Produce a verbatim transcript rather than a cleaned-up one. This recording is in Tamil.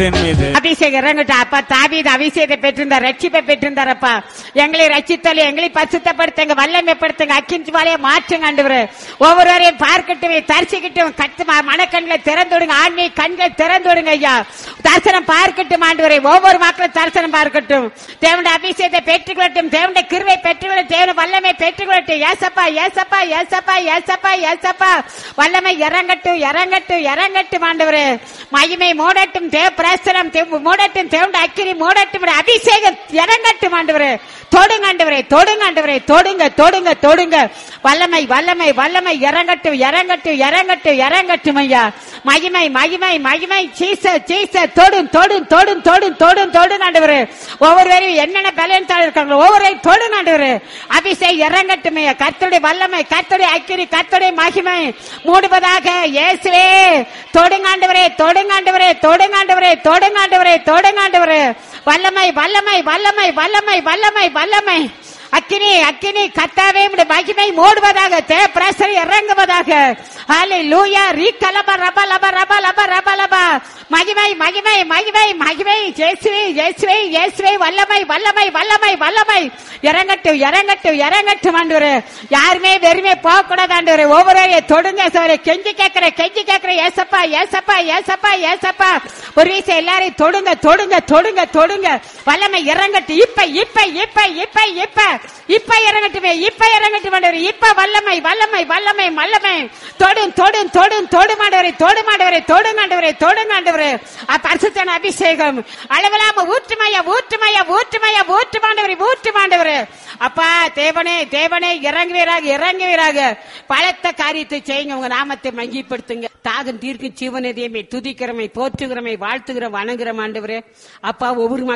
அபிஷேகம் இறங்கட்டும். அப்பா தாவீது அபிஷேகத்தை பெற்றிருந்தார், ரட்சிப்பை பெற்றிருந்தாரப்பா. எங்களை ரட்சித்தல், எங்களை பரிசுத்தப்படுத்துங்க, வல்லமைப்படுத்துங்க, அக்கினி வாளைய மாற்றுங்க ஆண்டவரே. ஒவ்வொருவரையும் பார்க்கட்டும், தரிசிக்கட்டும், கத்து மனக்கண்களை திறந்துடுங்க, ஆன்மீக கண்களை திறந்துடுங்க ஐயா. தரிசனம் பார்க்கட்டும் ஆண்டவரே, ஒவ்வொரு மக்களும் தரிசனம் பார்க்கட்டும். தேவனுடைய அபிஷேகத்தை பெற்றுக்கொள்ளட்டும், தேவனுடைய கிருபை பெற்றுக்கொள்ளட்டும், தேவனுடைய வல்லமை பெற்றுக்கொள்ளட்டும். ஏசப்பா ஏசப்பா ஏசப்பா ஏசப்பா ஏசப்பா வல்லமை இறங்கட்டும் இறங்கட்டும் இறங்கட்டும் ஆண்டவரே. மகிமை மூடட்டும், தேவ பிரசனம் மூடட்டும், தேவனுடைய அக்கினி மூடட்டும், அபிஷேகம் இறங்கட்டும் ஆண்டவரே. தொடுங்க ஆண்டவரே, தொடுங்க ஆண்டவரே, தொடுங்க தொடுங்க தொடுங்க. வல்லமை வல்லமை வல்லமை இறங்கட்டும் இறங்கட்டும் இறங்கட்டும் இறங்கட்டும் ஐயா. மகிமை மகிமை மகிமை சீச சீச தொடும் தொடும் தொடும் தொடும் தொடும் தொடும் ஆண்டவரே. ஒவ்வொருவரையும் என்னென்ன பலன்தாள் இருக்காங்களோ ஒவ்வொருவரையும் தொடும் ஆண்டவரே. அபிஷேகம் இறங்கட்டும் ஐயா. கர்த்தருடைய வல்லமை, கர்த்தருடைய அக்கினி, கர்த்தருடைய மகிமை மூடுவதாக இயேசுவே. தொடுங்காண்டவரே தொடுங்காண்டவரே தொடுங்காண்டவரே தொடுங்காண்டவரே தொடுங்காண்டவரே. வல்லமை வல்லமை வல்லமை வல்லமை வல்லமை வல்லமை அக்கினி அக்கினி கர்த்தாவே மகிமை மூடுவதாக, தேவ பிரசனம் இறங்குவதாக. ஹல்லேலூயா. ரீகலப ரப லப ரப லப ரப லப. மகிமை மகிமை மகிமை மகிமை இயேசுவே இயேசுவே இயேசுவே. வல்லமை வல்லமை வல்லமை வல்லமை இறங்கட்டும் இறங்கட்டும் இறங்கட்டும் ஆண்டவரே. யாருமே வெறுமே போக கூடாது ஆண்டவரே. ஒவ்வொருவரையும் தொடுங்க சார். கெஞ்சி கேட்கிற கெஞ்சி கேட்கிற ஏசப்பா ஏசப்பா ஏசப்பா ஏசப்பா. ஒரு வீசை எல்லாரையும் தொடுங்க தொடுங்க தொடுங்க தொடுங்க. வல்லமை இறங்கட்டும். இப்ப இப்ப இப்ப இப்ப இப்ப இப்ப இறங்கட்டுமே, இப்ப இறங்கட்டும் ஆண்டவரே. இப்ப வல்லமை வல்லமை வல்லமை வல்லமை. தொடும் தொடும் தொடும் தொடுமாண்டவரை தொடுமாண்டவரை தொடுங்காண்டவரை தொடுங்காண்டவரை. பரிசுத்தன அபிஷேகம் அளவிலாம ஊற்றுமைய ஊற்றுமைய ஊற்றுமைய ஊற்றுமாண்டவரை ஊற்றுமாண்டவரை. அப்பா தேவனே தேவனே இறங்குவீராக இறங்குவீராக. பலத்த காரியத்தை செய்யுங்க, உங்க நாமத்தை மகிப்படுத்துங்க. தாகம் தீர்க்கும் ஜீவனதையுமே துதிக்கிறமை போற்றுகிறமை வாழ்த்துகிற வணங்குகிற ஆண்டவரே. அப்பா ஒவ்வொரு